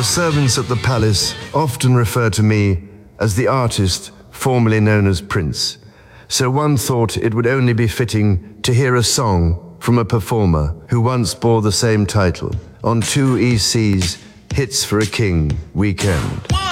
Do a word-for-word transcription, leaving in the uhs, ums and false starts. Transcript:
servants at the palace often refer to me as the artist formerly known as Prince, so one thought it would only be fitting to hear a song from a performer who once bore the same title on two E C's Hits for a King weekend.